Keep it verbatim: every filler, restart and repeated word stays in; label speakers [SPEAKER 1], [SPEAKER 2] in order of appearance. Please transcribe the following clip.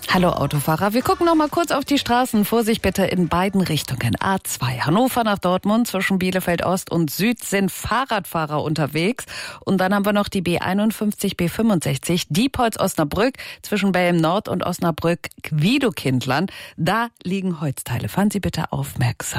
[SPEAKER 1] Hallo Autofahrer, wir gucken noch mal kurz auf die Straßen. Vorsicht bitte in beiden Richtungen. A zwei, Hannover nach Dortmund, zwischen Bielefeld Ost und Süd sind Fahrradfahrer unterwegs. Und dann haben wir noch die B einundfünfzig, B fünfundsechzig, Diepholz-Osnabrück, zwischen Belm Nord und Osnabrück, Wiedekindlern. Da liegen Holzteile. Fahren Sie bitte aufmerksam.